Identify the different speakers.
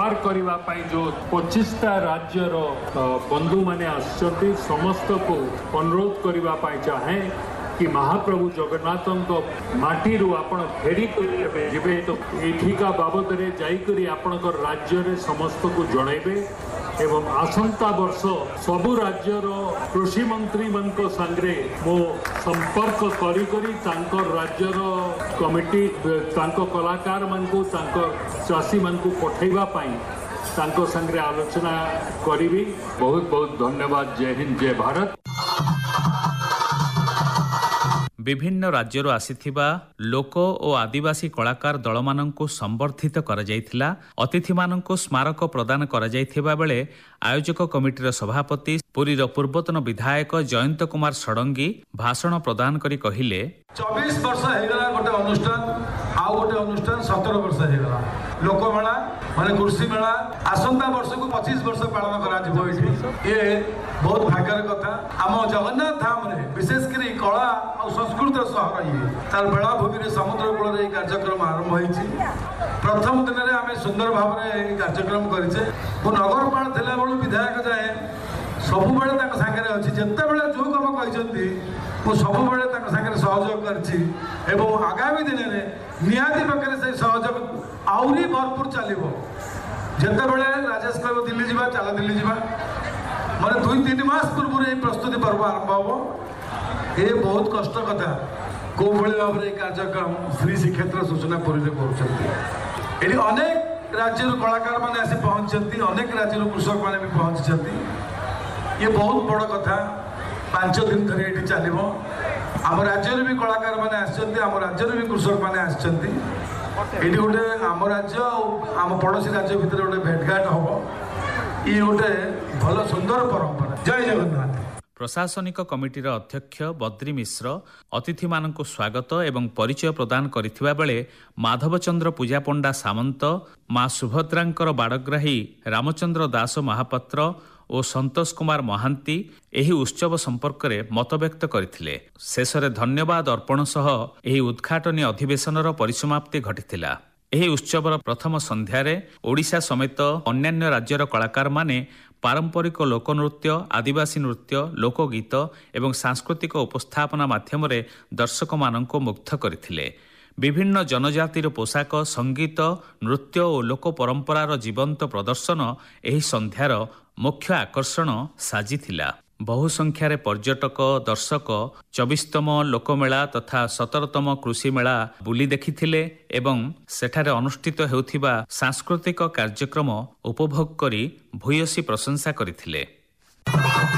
Speaker 1: व्यवहार करिबा पई जो 25टा राज्यर बंधु माने आछंती समस्त को अनुरोध करिबा पई चाहे कि महाप्रभु जगन्नाथ माटी आपण फेरी करे तो एठिका बाबद रे जाई करी आपणकर राज्य रे समस्त को जणाइबे एवं आसंता वर्ष सबु राज्यर कृषि मंत्री मानक संगे मो संपर्क करी करी तांकर राज्यर कमिटी तांको कलाकार मानकु तांकर चाषी मानकु पठेबा पई तांको संगे आलोचना करी। बहुत बहुत धन्यवाद। जय हिंद, जय भारत।
Speaker 2: विभिन्न राज्यରୁ ଆସିଥିବା ଲୋକ ଓ ଆଦିବାସୀ କଳାକାର ଦଳମାନଙ୍କୁ ସମ୍ବର୍ଦ୍ଧିତ କରାଯାଇଥିଲା। ଅତିଥିମାନଙ୍କୁ ସ୍ମାରକ ପ୍ରଦାନ କରାଯାଇଥିବା ବେଳେ ଆୟୋଜକ କମିଟିର ସଭାପତି ପୁରୀର ପୂର୍ବତନ ବିଧାୟକ ଜୟନ୍ତ କୁମାର ଷଡ଼ଙ୍ଗୀ ଭାଷଣ ପ୍ରଦାନ କରି କହିଲେ,
Speaker 3: 24 ବର୍ଷ ହେଇଗଲା ଗୋଟେ ଅନୁଷ୍ଠାନ, ଆଉ ଗୋଟେ ଅନୁଷ୍ଠାନ 17 ବର୍ଷ ହେଇଗଲା। ଲୋକମେଳା ମାନେ କୃଷି ମେଳା ଆସନ୍ତା ବର୍ଷକୁ 25 ବର୍ଷ ପାଳନ କରାଯିବ। ଏଠି ଏ ବହୁତ ଭାଗ୍ୟର କଥା। ଆମ ଜଗନ୍ନାଥ ଧାମରେ ବିଶେଷ କରି କଳା ଆଉ ସଂସ୍କୃତ ସହର ତାର ବେଳାଭୂମିରେ ସମୁଦ୍ର କୂଳରେ ଏହି କାର୍ଯ୍ୟକ୍ରମ ଆରମ୍ଭ ହୋଇଛି। ପ୍ରଥମ ଦିନରେ ଆମେ ସୁନ୍ଦର ଭାବରେ ଏହି କାର୍ଯ୍ୟକ୍ରମ କରିଛେ। ମୁଁ ନଗରପାଳ ଥିଲାବେଳୁ ବିଧାୟକ ଯାଏ ସବୁବେଳେ ତାଙ୍କ ସାଙ୍ଗରେ ଅଛି। ଯେତେବେଳେ ଯେଉଁ କାମ କହିଛନ୍ତି ମୁଁ ସବୁବେଳେ ତାଙ୍କ ସାଙ୍ଗରେ ସହଯୋଗ କରିଛି ଏବଂ ଆଗାମୀ ଦିନରେ ନିହାତି ପାଖରେ ସେଇ ସହଯୋଗ ଆହୁରି ଭରପୁର ଚାଲିବ। ଯେତେବେଳେ ରାଜେଶ କହିବ ଦିଲ୍ଲୀ ଯିବା, ଚାଲ ଦିଲ୍ଲୀ ଯିବା, ମାନେ 2-3 ମାସ ପୂର୍ବରୁ ଏହି ପ୍ରସ୍ତୁତି ପର୍ବ ଆରମ୍ଭ ହେବ। ଏ ବହୁତ କଷ୍ଟ କଥା କୋଉଭଳି ଭାବରେ ଏହି କାର୍ଯ୍ୟକ୍ରମ ଶ୍ରୀ ଶ୍ରୀକ୍ଷେତ୍ର ସୂଚନା ପୁରୀରେ କରୁଛନ୍ତି। ଏଠି ଅନେକ ରାଜ୍ୟରୁ କଳାକାରମାନେ ଆସି ପହଞ୍ଚିଛନ୍ତି, ଅନେକ ରାଜ୍ୟରୁ କୃଷକମାନେ ବି ପହଞ୍ଚିଛନ୍ତି। ये बहुत बड़ कथा। 5 दिन धरी ये चलो। आम राज्य भी कलाकार मैंने आम राज्य भी कृषक मैंने ये गोटे आम राज्य आम पड़ोशी राज्य भितर गोटे भेटघाट हम। ये गोटे भल सुंदर परंपरा। जय जगन्नाथ।
Speaker 2: प्रशासनिक कमिटीर अध्यक्ष बद्री मिश्र अतिथिମାନଙ୍କୁ स्वागत एवं परिचय प्रदान କରିଥିବା ବେଳେ माधवचंद्र पूजा पंडा सामंत माँ सुभद्रांकर बाड़ग्राही रामचंद्र दास महापात्र ଓ ସନ୍ତୋଷ କୁମାର ମହାନ୍ତି ଏହି ଉତ୍ସବ ସମ୍ପର୍କରେ ମତବ୍ୟକ୍ତ କରିଥିଲେ। ଶେଷରେ ଧନ୍ୟବାଦ ଅର୍ପଣ ସହ ଏହି ଉଦ୍ଘାଟନୀ ଅଧିବେଶନର ପରିସମାପ୍ତି ଘଟିଥିଲା। ଏହି ଉତ୍ସବର ପ୍ରଥମ ସନ୍ଧ୍ୟାରେ ଓଡ଼ିଶା ସମେତ ଅନ୍ୟାନ୍ୟ ରାଜ୍ୟର କଳାକାରମାନେ ପାରମ୍ପରିକ ଲୋକନୃତ୍ୟ, ଆଦିବାସୀ ନୃତ୍ୟ, ଲୋକଗୀତ ଏବଂ ସାଂସ୍କୃତିକ ଉପସ୍ଥାପନା ମାଧ୍ୟମରେ ଦର୍ଶକମାନଙ୍କୁ ମୁଗ୍ଧ କରିଥିଲେ। ବିଭିନ୍ନ ଜନଜାତିର ପୋଷାକ, ସଙ୍ଗୀତ, ନୃତ୍ୟ ଓ ଲୋକ ପରମ୍ପରାର ଜୀବନ୍ତ ପ୍ରଦର୍ଶନ ଏହି ସନ୍ଧ୍ୟାର ମୁଖ୍ୟ ଆକର୍ଷଣ ସାଜିଥିଲା। ବହୁ ସଂଖ୍ୟାରେ ପର୍ଯ୍ୟଟକ ଦର୍ଶକ 24ତମ ଲୋକମେଳା ତଥା 17ତମ କୃଷି ମେଳା ବୁଲି ଦେଖିଥିଲେ ଏବଂ ସେଠାରେ ଅନୁଷ୍ଠିତ ହେଉଥିବା ସାଂସ୍କୃତିକ କାର୍ଯ୍ୟକ୍ରମ ଉପଭୋଗ କରି ଭୂୟସୀ ପ୍ରଶଂସା କରିଥିଲେ।